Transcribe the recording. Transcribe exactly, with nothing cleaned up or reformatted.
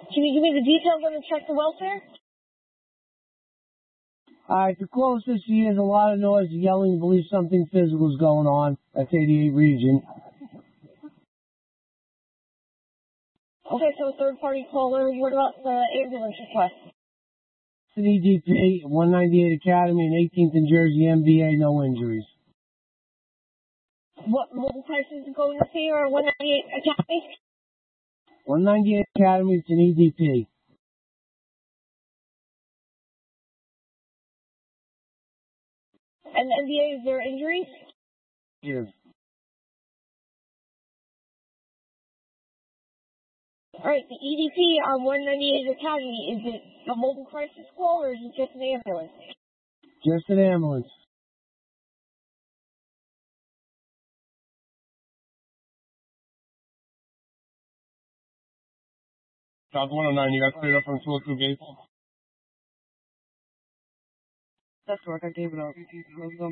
Can you give me the details on the check to welfare? Alright, the closest he hears a lot of noise, yelling, believes something physical is going on. That's eighty-eight Region. Okay, so third party caller, what about the ambulance request? It's an E D P, one ninety-eight Academy and eighteenth in Jersey, M B A, no injuries. What mobile crisis is going to see, or one ninety-eight Academy? one ninety-eight Academy, it's an E D P. And the M B A, is there injuries? Yes. Alright, the E D P on one ninety-eight Academy, is it a mobile crisis call, or is it just an ambulance? Just an ambulance. South one oh nine, you got cleared up from two oh two gate? That's work, I gave it up.